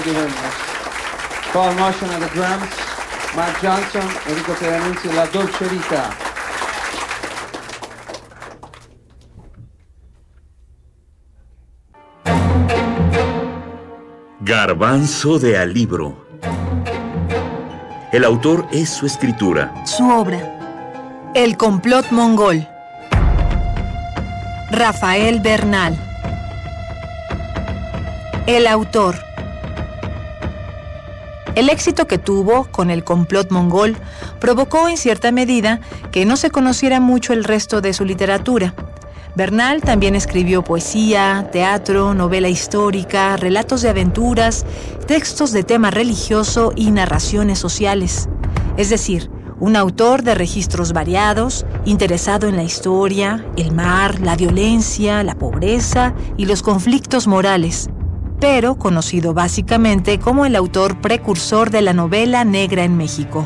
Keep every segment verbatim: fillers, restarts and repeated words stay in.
Thank you very much. Paul Marshall on the drums, Mark Johnson, Enrico Pieranunzi, La Dolce Vita. Garbanzo de Alibro. El autor es su escritura. Su obra. El complot mongol. Rafael Bernal. El autor. El éxito que tuvo con el complot mongol provocó en cierta medida que no se conociera mucho el resto de su literatura. Bernal también escribió poesía, teatro, novela histórica, relatos de aventuras, textos de tema religioso y narraciones sociales. Es decir, un autor de registros variados, interesado en la historia, el mar, la violencia, la pobreza y los conflictos morales, pero conocido básicamente como el autor precursor de la novela negra en México.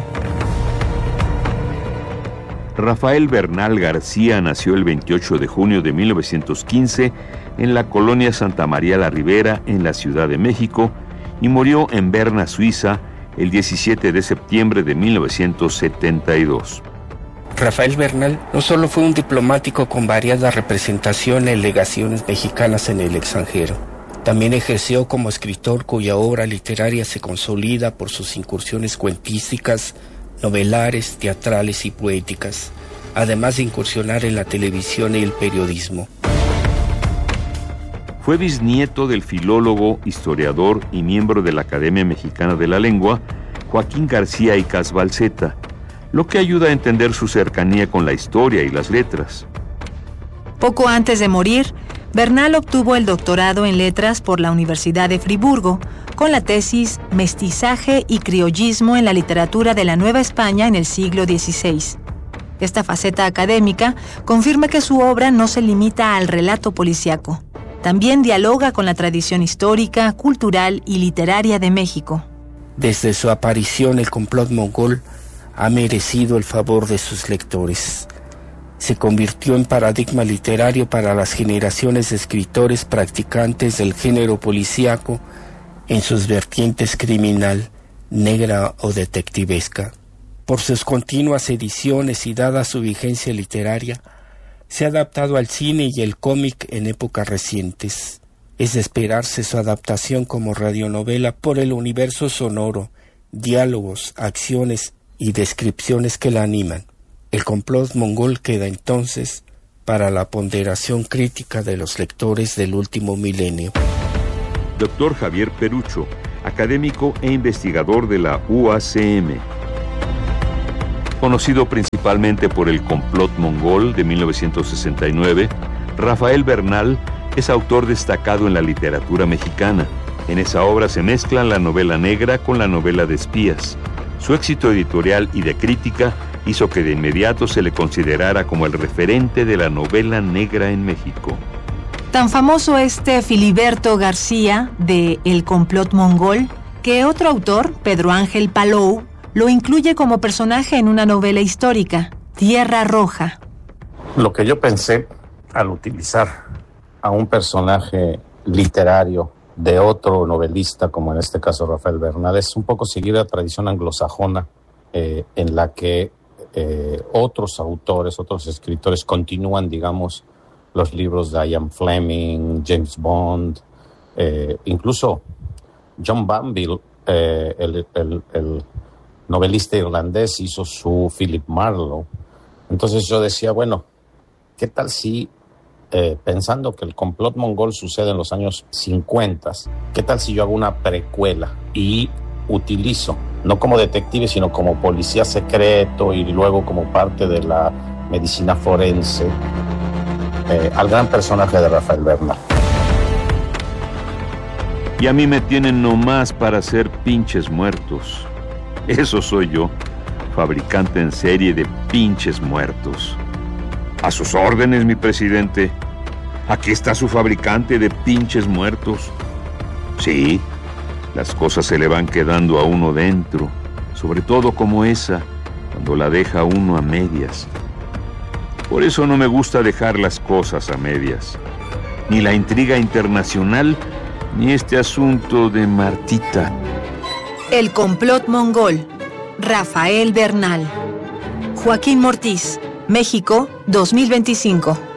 Rafael Bernal García nació el veintiocho de junio de mil novecientos quince en la colonia Santa María la Ribera, en la Ciudad de México, y murió en Berna, Suiza, el diecisiete de septiembre de mil novecientos setenta y dos. Rafael Bernal no solo fue un diplomático con variada representación en legaciones mexicanas en el extranjero, también ejerció como escritor cuya obra literaria se consolida por sus incursiones cuentísticas, novelares, teatrales y poéticas, además de incursionar en la televisión y el periodismo. Fue bisnieto del filólogo, historiador y miembro de la Academia Mexicana de la Lengua, Joaquín García y Casbalceta, lo que ayuda a entender su cercanía con la historia y las letras. Poco antes de morir, Bernal obtuvo el doctorado en letras por la Universidad de Friburgo, con la tesis Mestizaje y criollismo en la literatura de la Nueva España en el siglo dieciséis. Esta faceta académica confirma que su obra no se limita al relato policíaco. También dialoga con la tradición histórica, cultural y literaria de México. Desde su aparición, el complot mongol ha merecido el favor de sus lectores. Se convirtió en paradigma literario para las generaciones de escritores practicantes del género policíaco en sus vertientes criminal, negra o detectivesca. Por sus continuas ediciones y dada su vigencia literaria, se ha adaptado al cine y el cómic en épocas recientes. Es de esperarse su adaptación como radionovela por el universo sonoro, diálogos, acciones y descripciones que la animan. El complot mongol queda entonces para la ponderación crítica de los lectores del último milenio. Doctor Javier Perucho, académico e investigador de la U A C M. Conocido principalmente por El complot mongol de mil novecientos sesenta y nueve, Rafael Bernal es autor destacado en la literatura mexicana. En esa obra se mezclan la novela negra con la novela de espías. Su éxito editorial y de crítica hizo que de inmediato se le considerara como el referente de la novela negra en México. Tan famoso este Filiberto García de El complot mongol, que otro autor, Pedro Ángel Palou, lo incluye como personaje en una novela histórica, Tierra Roja. Lo que yo pensé al utilizar a un personaje literario de otro novelista, como en este caso Rafael Bernal, es un poco seguir la tradición anglosajona eh, en la que eh, otros autores, otros escritores continúan, digamos, los libros de Ian Fleming, James Bond, eh, incluso John Banville, eh, el, el, el novelista irlandés, hizo su Philip Marlowe. Entonces yo decía, bueno, ¿qué tal si, eh, pensando que el complot mongol sucede en los años cincuenta, qué tal si yo hago una precuela y utilizo, no como detective, sino como policía secreto y luego como parte de la medicina forense, Eh, al gran personaje de Rafael Bernal? Y a mí me tienen nomás para hacer pinches muertos. Eso soy yo, fabricante en serie de pinches muertos. A sus órdenes, mi presidente. Aquí está su fabricante de pinches muertos. Sí, las cosas se le van quedando a uno dentro, sobre todo como esa, cuando la deja uno a medias. Por eso no me gusta dejar las cosas a medias. Ni la intriga internacional, ni este asunto de Martita. El complot mongol. Rafael Bernal. Joaquín Mortiz, México, dos mil veinticinco.